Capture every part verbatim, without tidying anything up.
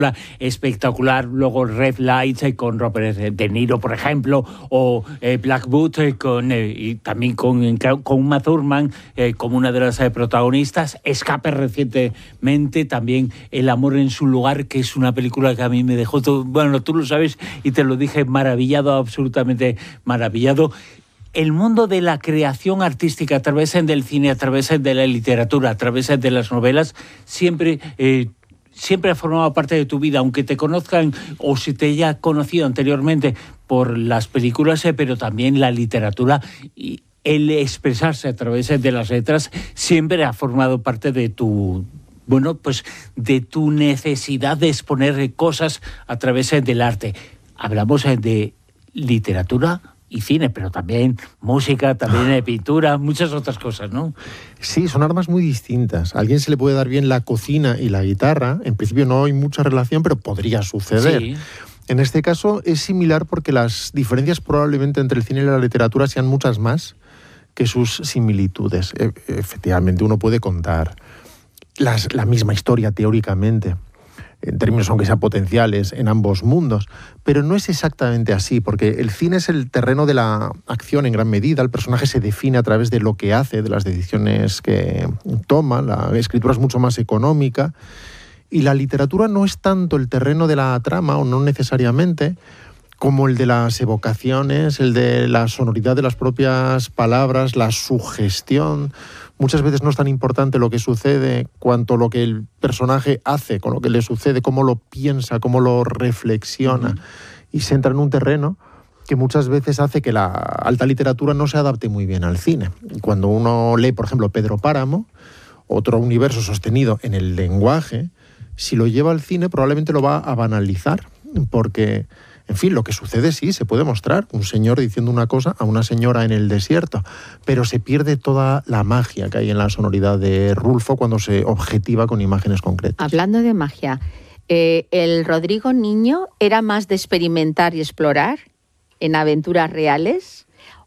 espectacular, luego Red Lights eh, con Robert De Niro, por ejemplo, o eh, Black Boot eh, con, eh, y también con, con Uma Thurman eh, como una de las eh, protagonistas, Escape recientemente, también El amor en su lugar, que es una película que a mí me dejó, todo, bueno, tú lo sabes y te lo dije, maravillado, absolutamente maravillado. El mundo de la creación artística a través del cine, a través de la literatura, a través de las novelas, siempre... Eh, siempre ha formado parte de tu vida, aunque te conozcan o si te haya conocido anteriormente por las películas, eh, pero también la literatura y el expresarse a través de las letras siempre ha formado parte de tu, bueno, pues de tu necesidad de exponer cosas a través del arte. Hablamos de literatura y cine, pero también música, también eh, pintura, muchas otras cosas, ¿no? Sí, son armas muy distintas. A alguien se le puede dar bien la cocina y la guitarra. En principio no hay mucha relación, pero podría suceder. Sí. En este caso es similar porque las diferencias probablemente entre el cine y la literatura sean muchas más que sus similitudes. E- efectivamente, uno puede contar las, la misma historia teóricamente, en términos aunque sean potenciales, en ambos mundos. Pero no es exactamente así, porque el cine es el terreno de la acción en gran medida, el personaje se define a través de lo que hace, de las decisiones que toma, la escritura es mucho más económica, y la literatura no es tanto el terreno de la trama, o no necesariamente, como el de las evocaciones, el de la sonoridad de las propias palabras, la sugestión. Muchas veces no es tan importante lo que sucede cuanto lo que el personaje hace con lo que le sucede, cómo lo piensa, cómo lo reflexiona. Uh-huh. Y se entra en un terreno que muchas veces hace que la alta literatura no se adapte muy bien al cine. Cuando uno lee, por ejemplo, Pedro Páramo, otro universo sostenido en el lenguaje, si lo lleva al cine probablemente lo va a banalizar, porque... En fin, lo que sucede sí, se puede mostrar un señor diciendo una cosa a una señora en el desierto, pero se pierde toda la magia que hay en la sonoridad de Rulfo cuando se objetiva con imágenes concretas. Hablando de magia, eh, ¿el Rodrigo niño era más de experimentar y explorar en aventuras reales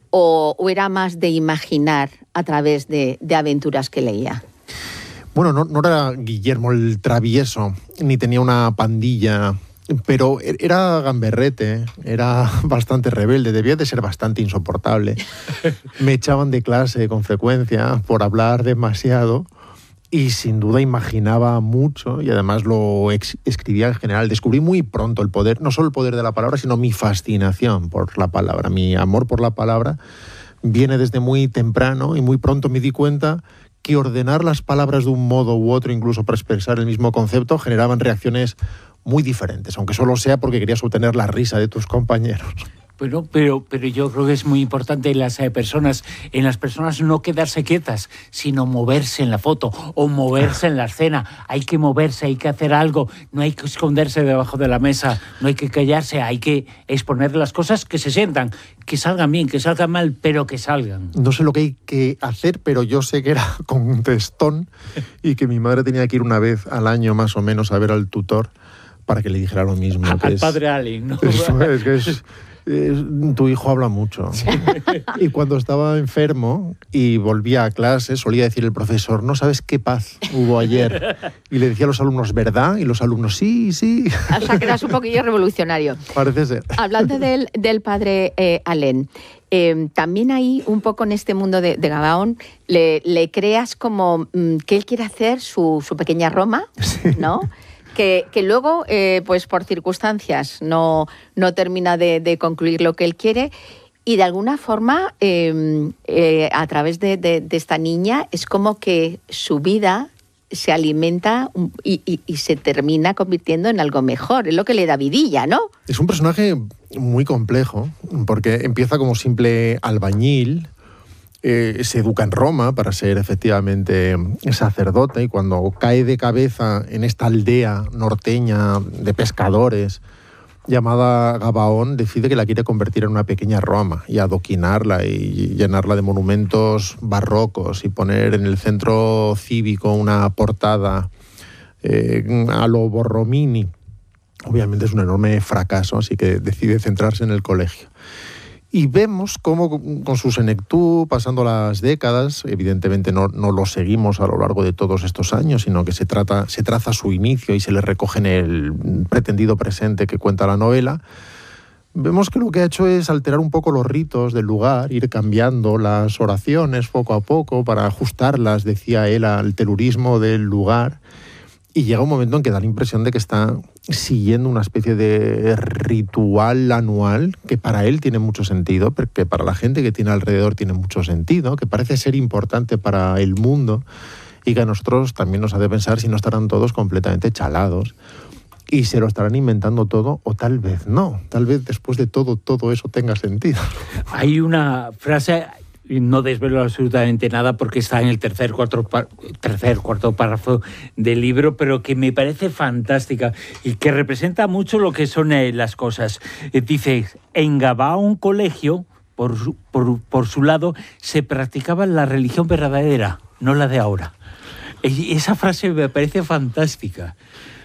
o, o era más de imaginar a través de, de aventuras que leía? Bueno, no, no era Guillermo el Travieso, ni tenía una pandilla... Pero era gamberrete, era bastante rebelde, debía de ser bastante insoportable. Me echaban de clase con frecuencia por hablar demasiado y sin duda imaginaba mucho y además lo ex- escribía en general. Descubrí muy pronto el poder, no solo el poder de la palabra, sino mi fascinación por la palabra. Mi amor por la palabra viene desde muy temprano y muy pronto me di cuenta que ordenar las palabras de un modo u otro, incluso para expresar el mismo concepto, generaban reacciones muy diferentes, aunque solo sea porque querías obtener la risa de tus compañeros. Bueno, pero, pero yo creo que es muy importante en las eh, personas, en las personas no quedarse quietas, sino moverse en la foto o moverse en la escena. Hay que moverse, hay que hacer algo, no hay que esconderse debajo de la mesa, no hay que callarse, hay que exponer las cosas que se sientan, que salgan bien, que salgan mal, pero que salgan. No sé lo que hay que hacer, pero yo sé que era contestón y que mi madre tenía que ir una vez al año más o menos a ver al tutor para que le dijera lo mismo. A, que al es, padre Allen, ¿no? Eso es, que es... tu hijo habla mucho. Sí. Y cuando estaba enfermo y volvía a clase, solía decir el profesor, no sabes qué paz hubo ayer. Y le decía a los alumnos, ¿verdad? Y los alumnos, sí, sí. O sea, que eras un poquillo revolucionario. Parece ser. Hablando del, del padre eh, Allen, eh, también ahí, un poco en este mundo de, de Gabaón, le, le creas como mmm, que él quiere hacer su, su pequeña Roma, sí. ¿No? Que, que luego, eh, pues por circunstancias, no, no termina de, de concluir lo que él quiere y de alguna forma, eh, eh, a través de, de, de esta niña, es como que su vida se alimenta y, y, y se termina convirtiendo en algo mejor. Es lo que le da vidilla, ¿no? Es un personaje muy complejo, porque empieza como simple albañil. Eh, se educa en Roma para ser efectivamente sacerdote y cuando cae de cabeza en esta aldea norteña de pescadores llamada Gabaón, decide que la quiere convertir en una pequeña Roma y adoquinarla y llenarla de monumentos barrocos y poner en el centro cívico una portada eh, a lo Borromini. Obviamente es un enorme fracaso, así que decide centrarse en el colegio. Y vemos cómo con su senectud, pasando las décadas, evidentemente no, no lo seguimos a lo largo de todos estos años, sino que se, trata, se traza su inicio y se le recoge en el pretendido presente que cuenta la novela, vemos que lo que ha hecho es alterar un poco los ritos del lugar, ir cambiando las oraciones poco a poco para ajustarlas, decía él, al telurismo del lugar. Y llega un momento en que da la impresión de que está siguiendo una especie de ritual anual que para él tiene mucho sentido, porque para la gente que tiene alrededor tiene mucho sentido, que parece ser importante para el mundo y que a nosotros también nos hace pensar si no estarán todos completamente chalados y se lo estarán inventando todo, o tal vez no. Tal vez después de todo, todo eso tenga sentido. Hay una frase... No desvelo absolutamente nada porque está en el tercer cuarto, tercer, cuarto párrafo del libro, pero que me parece fantástica y que representa mucho lo que son eh, las cosas. Eh, dice, en Gabaón Colegio, por su, por, por su lado, se practicaba la religión verdadera, no la de ahora. Y esa frase me parece fantástica.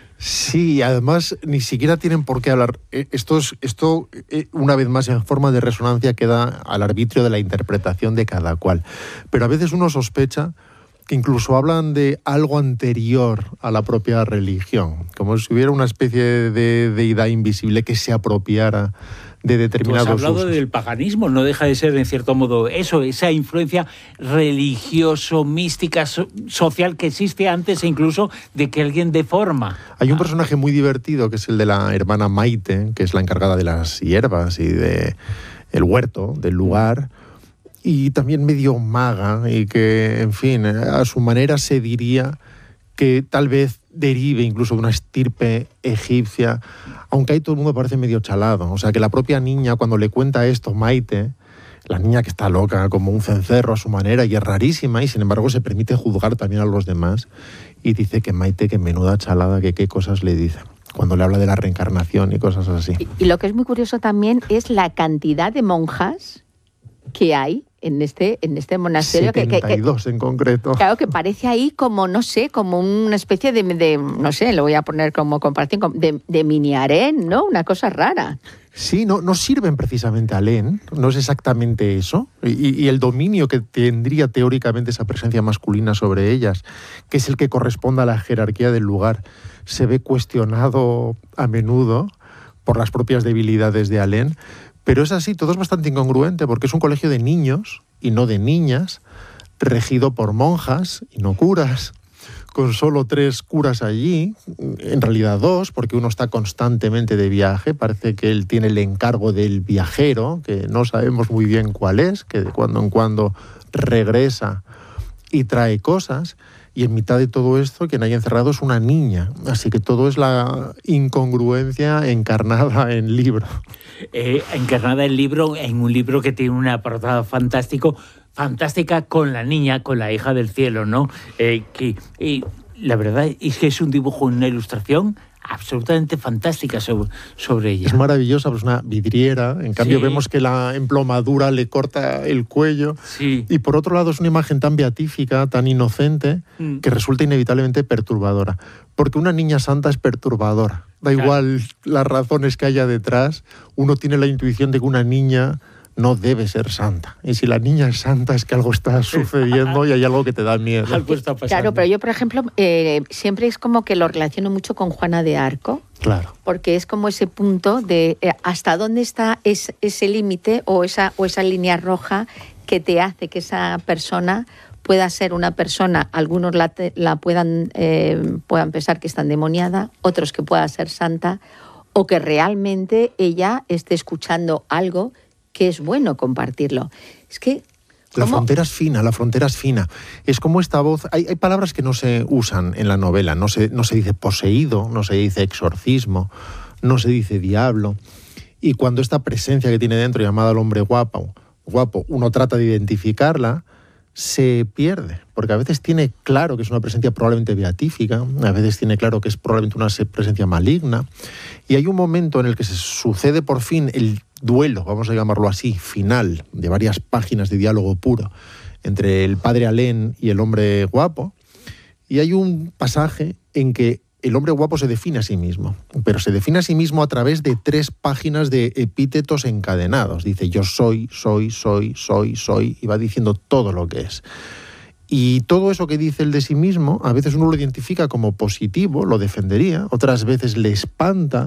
Sí, además ni siquiera tienen por qué hablar. Esto, es, esto una vez más, en forma de resonancia, queda al arbitrio de la interpretación de cada cual. Pero a veces uno sospecha que incluso hablan de algo anterior a la propia religión, como si hubiera una especie de deidad invisible que se apropiara de determinados usos. Tú has hablado del paganismo, no deja de ser en cierto modo eso, esa influencia religioso, mística, so, social que existe antes incluso de que alguien deforma. Hay un personaje muy divertido que es el de la hermana Maite, que es la encargada de las hierbas y de el huerto del lugar, y también medio maga y que, en fin, a su manera se diría que tal vez derive incluso de una estirpe egipcia, aunque ahí todo el mundo parece medio chalado. O sea, que la propia niña, cuando le cuenta esto, Maite, la niña que está loca, como un cencerro a su manera, y es rarísima, y sin embargo se permite juzgar también a los demás, y dice que Maite, que menuda chalada, que qué cosas le dice, cuando le habla de la reencarnación y cosas así. Y, y lo que es muy curioso también es la cantidad de monjas que hay en este, en este monasterio. setenta y dos que, que, en concreto. Claro, que parece ahí como, no sé, como una especie de, de no sé, lo voy a poner como comparación, de, de mini harén, ¿no? Una cosa rara. Sí, no, no sirven precisamente harén, no es exactamente eso. Y, y el dominio que tendría teóricamente esa presencia masculina sobre ellas, que es el que corresponde a la jerarquía del lugar, se ve cuestionado a menudo por las propias debilidades de harén. Pero es así, todo es bastante incongruente porque es un colegio de niños y no de niñas, regido por monjas y no curas, con solo tres curas allí, en realidad dos, porque uno está constantemente de viaje, parece que él tiene el encargo del viajero, que no sabemos muy bien cuál es, que de cuando en cuando regresa y trae cosas. Y en mitad de todo esto, quien hay encerrado es una niña. Así que todo es la incongruencia encarnada en libro. Eh, encarnada en libro, en un libro que tiene una portada fantástico, fantástica con la niña, con la hija del cielo, ¿no? Eh, que, eh, la verdad es que es un dibujo, una ilustración absolutamente fantástica sobre, sobre ella. Es maravillosa, pues una vidriera. En cambio, sí, vemos que la emplomadura le corta el cuello. Sí. Y por otro lado, es una imagen tan beatífica, tan inocente, mm. que resulta inevitablemente perturbadora. Porque una niña santa es perturbadora. Da claro. igual las razones que haya detrás, uno tiene la intuición de que una niña no debe ser santa. Y si la niña es santa es que algo está sucediendo y hay algo que te da miedo. Algo está pasando. Claro, pero yo, por ejemplo, eh, siempre es como que lo relaciono mucho con Juana de Arco. Claro. Porque es como ese punto de eh, hasta dónde está es, ese límite o esa, o esa línea roja que te hace que esa persona pueda ser una persona, algunos la, la puedan, eh, puedan pensar que está endemoniada, otros que pueda ser santa, o que realmente ella esté escuchando algo que es bueno compartirlo. Es que... La frontera es fina, la frontera es fina. Es como esta voz... Hay, hay palabras que no se usan en la novela. No se, no se dice poseído, no se dice exorcismo, no se dice diablo. Y cuando esta presencia que tiene dentro, llamada el hombre guapo, guapo, uno trata de identificarla, se pierde. Porque a veces tiene claro que es una presencia probablemente beatífica, a veces tiene claro que es probablemente una presencia maligna. Y hay un momento en el que se sucede por fin el duelo, vamos a llamarlo así, final, de varias páginas de diálogo puro entre el padre Alén y el hombre guapo, y hay un pasaje en que el hombre guapo se define a sí mismo, pero se define a sí mismo a través de tres páginas de epítetos encadenados. Dice yo soy, soy, soy, soy, soy, y va diciendo todo lo que es. Y todo eso que dice él de sí mismo, a veces uno lo identifica como positivo, lo defendería, otras veces le espanta,